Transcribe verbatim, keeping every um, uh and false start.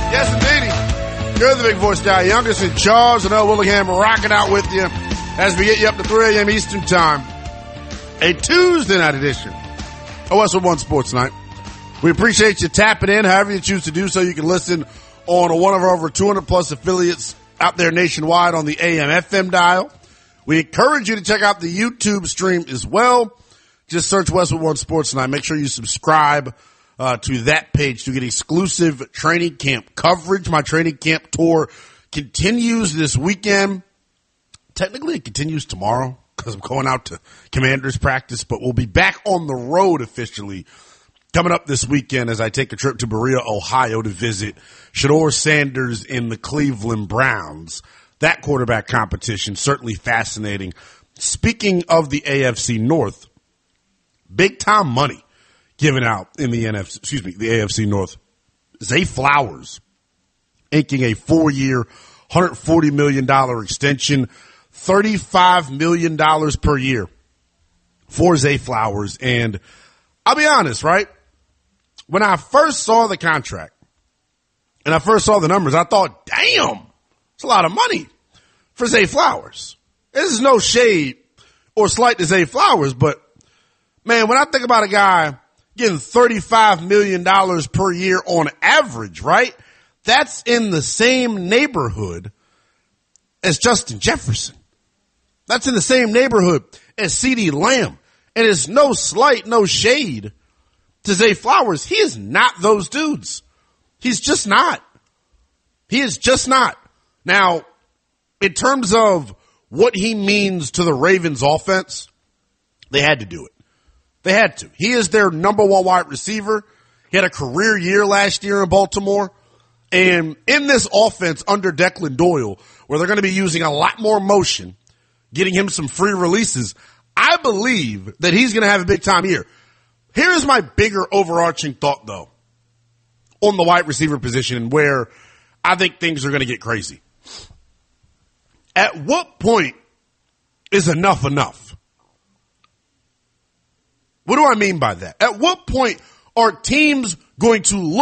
Yes, indeedy. You're the big voice guy, youngest in charge, and Earl Willingham rocking out with you as we get you up to three a.m. Eastern Time. A Tuesday night edition of Westwood One Sports Night. We appreciate you tapping in however you choose to do so. You can listen on one of our over two hundred plus affiliates out there nationwide on the A M F M dial. We encourage you to check out the YouTube stream as well. Just search Westwood One Sports Night. Make sure you subscribe uh, to that page to get exclusive training camp coverage. My training camp tour continues this weekend. Technically, it continues tomorrow because I'm going out to Commanders practice, but we'll be back on the road officially coming up this weekend as I take a trip to Berea, Ohio to visit Shedeur Sanders in the Cleveland Browns. That quarterback competition, certainly fascinating. Speaking of the A F C North, big time money given out in the N F C, excuse me, the A F C North. Zay Flowers inking a four-year, one hundred forty million dollars extension, thirty-five million dollars per year for Zay Flowers. And I'll be honest, right? When I first saw the contract and I first saw the numbers, I thought, damn, it's a lot of money for Zay Flowers. This is no shade or slight to Zay Flowers, but man, when I think about a guy getting thirty-five million dollars per year on average, right? That's in the same neighborhood as Justin Jefferson. That's in the same neighborhood as CeeDee Lamb. And it's no slight, no shade to Zay Flowers. He is not those dudes. He's just not. He is just not. Now, in terms of what he means to the Ravens offense, they had to do it. They had to. He is their number one wide receiver. He had a career year last year in Baltimore. And in this offense under Declan Doyle, where they're going to be using a lot more motion, getting him some free releases, I believe that he's going to have a big time year. Here's my bigger overarching thought, though, on the wide receiver position where I think things are going to get crazy. At what point is enough enough? What do I mean by that? At what point are teams going to look